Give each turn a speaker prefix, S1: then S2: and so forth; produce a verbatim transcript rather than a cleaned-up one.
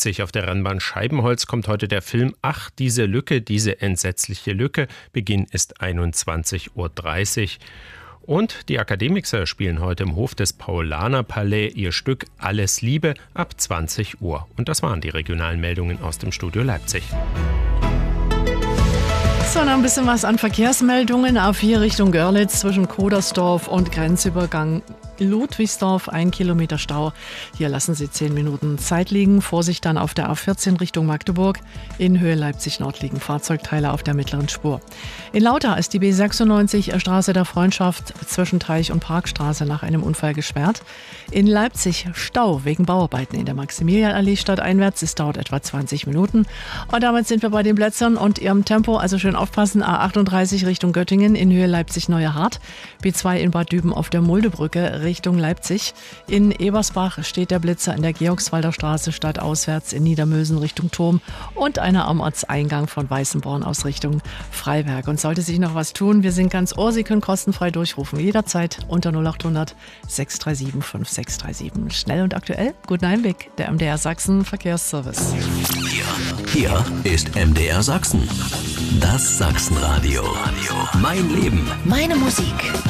S1: Leipzig. Auf der Rennbahn Scheibenholz kommt heute der Film Ach, diese Lücke, diese entsetzliche Lücke. Beginn ist einundzwanzig Uhr dreißig. Und die Akademixer spielen heute im Hof des Paulaner-Palais ihr Stück Alles Liebe ab zwanzig Uhr. Und das waren die regionalen Meldungen aus dem Studio Leipzig.
S2: So, noch ein bisschen was an Verkehrsmeldungen. A vier Richtung Görlitz zwischen Kodersdorf und Grenzübergang Ludwigsdorf, ein Kilometer Stau. Hier lassen Sie zehn Minuten Zeit liegen. Vorsicht dann auf der A vierzehn Richtung Magdeburg. In Höhe Leipzig-Nord liegen Fahrzeugteile auf der mittleren Spur. In Lauter ist die B sechsundneunzig Straße der Freundschaft zwischen Teich- und Parkstraße nach einem Unfall gesperrt. In Leipzig Stau wegen Bauarbeiten in der Maximilianallee stadteinwärts. Es dauert etwa zwanzig Minuten. Und damit sind wir bei den Plätzen und ihrem Tempo. Also schön aufpassen. A achtunddreißig Richtung Göttingen in Höhe Leipzig-Neue Hart. B zwei in Bad Düben auf der Muldebrücke Richtung Leipzig. In Ebersbach steht der Blitzer in der Georgswalder Straße stadtauswärts in Niedermösen Richtung Turm und einer am Ortseingang von Weißenborn aus Richtung Freiberg. Und sollte sich noch was tun, wir sind ganz ohr, Sie können kostenfrei durchrufen. Jederzeit unter null acht hundert sechs drei sieben fünf sechs drei sieben. Schnell und aktuell, guten Einblick, der M D R Sachsen Verkehrsservice.
S3: Hier, hier ist M D R Sachsen. Das Sachsenradio. Mein Leben.
S4: Meine Musik.